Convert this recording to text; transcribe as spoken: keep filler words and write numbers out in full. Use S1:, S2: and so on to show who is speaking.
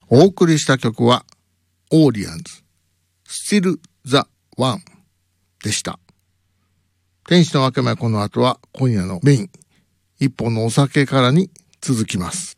S1: お送りした曲はオーリアンズ Still the One でした。天使の分け前、この後は今夜のメイン一本のお酒からに続きます。